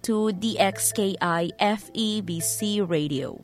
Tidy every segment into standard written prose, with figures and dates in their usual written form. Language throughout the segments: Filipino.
to DXKI FEBC Radio.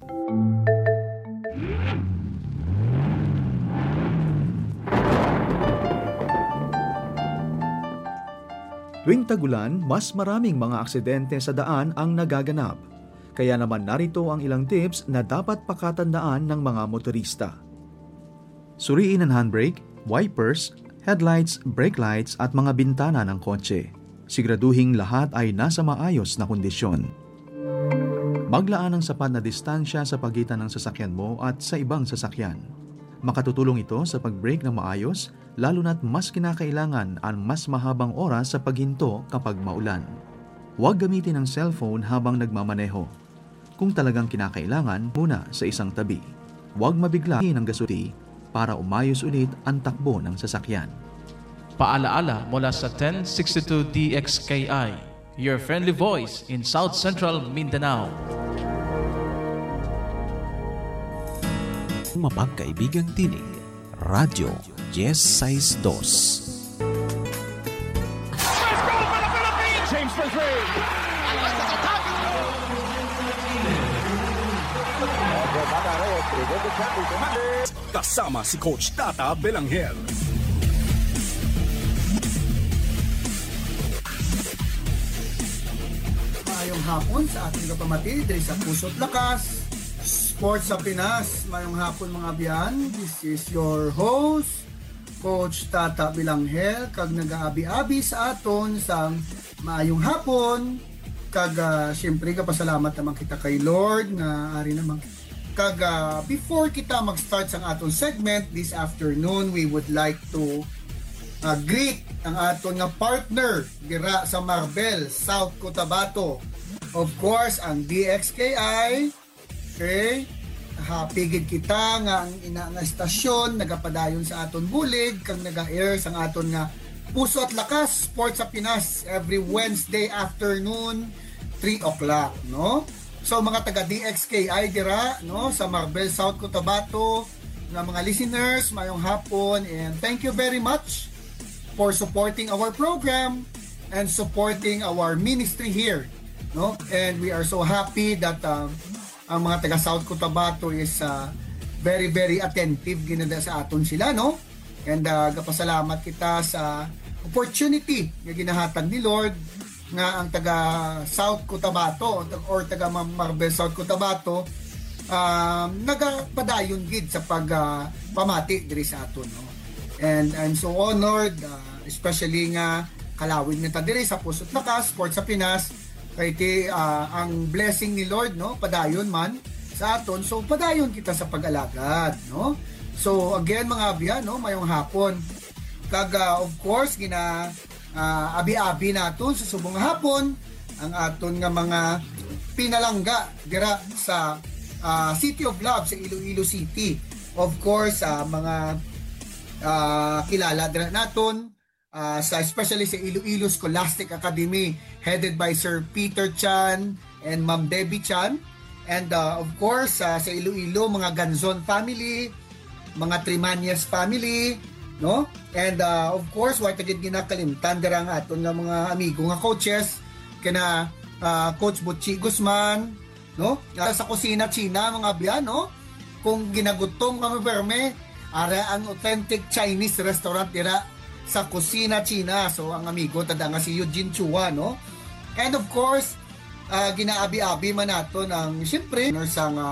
Tuwing tag-ulan, mas maraming mga aksidente sa daan ang nagaganap. Kaya naman narito ang ilang tips na dapat pakatandaan ng mga motorista. Suriin ang handbrake, wipers, headlights, brake lights at mga bintana ng kotse. Siguraduhing lahat ay nasa maayos na kondisyon. Maglaan ng sapat na distansya sa pagitan ng sasakyan mo at sa ibang sasakyan. Makatutulong ito sa pag-brake ng maayos, lalo na't mas kinakailangan ang mas mahabang oras sa paghinto kapag maulan. Huwag gamitin ang cellphone habang nagmamaneho. Kung talagang kinakailangan, muna sa isang tabi. Huwag mabiglahin ang gasuti para umayos ulit ang takbo ng sasakyan. Paalaala mula sa 1062 DXKI, your friendly voice in South Central Mindanao. Mapagkaibigang tinig, Radyo Yes 62. James for three. Kasama si Coach Tata Belanghel. Mayong hapon sa ating kapamati, diri sa Puso't Lakas, Sports sa Pinas. Mayong hapon mga biyan. This is your host, Coach Tata Belanghel, kag nag-aabi-abi sa aton sa maayong hapon. Kag siyempre kapasalamat naman kita kay Lord na ari naman. Kag before kita mag-start sa aton segment this afternoon, we would like to greet ang aton nga partner dira sa Marbel, South Cotabato. Of course, ang DXKI. Okay? Hapigid kita nga ang ina nga estasyon nagapadayon sa aton bulig kang naga-air sa aton nga Puso at Lakas Sports sa Pinas every Wednesday afternoon 3 o'clock, no? So mga taga DXKI dira, no, sa Marbel, South Cotabato, na mga listeners, mayong hapon, and thank you very much for supporting our program and supporting our ministry here, no? And we are so happy that ang mga taga South Cotabato is very very attentive ginada sa aton sila, no? And gapasalamat kita sa opportunity nga ginahatag ni Lord nga ang taga South Cotabato or taga Marbel South Cotabato nagapadayon gid sa pamati diri sa aton, no? And I'm so honored, especially nga kalawin nga ta diri sa Puso't Lakas Sports sa Pinas. Kaya ang blessing ni Lord, no, padayon man sa aton, so padayon kita sa pag-alagad, no? So again mga abyan, no, mayong hapon kag of course gina abi-abi naton sa subong hapon ang aton nga mga pinalangga dira sa City of Love sa Iloilo City. Of course mga kilala dira naton sa especially sa Iloilo Scholastic Academy headed by Sir Peter Chan and Ma'am Debbie Chan, and of course sa Iloilo mga Ganzon family, mga Trimanyas family, no? And of course wa tagid ginakalimtan dira nga aton nga mga amigo nga coaches kana Coach Butchi Guzman, no? Sa Kusina China mga biyan, no? Kung ginagutom ka maberme, ara ang authentic Chinese restaurant dira sa Kusina China. So ang amigo tada nga si Eugene Chua, no? And of course, ginaabi-abi man nato ng siyempre sa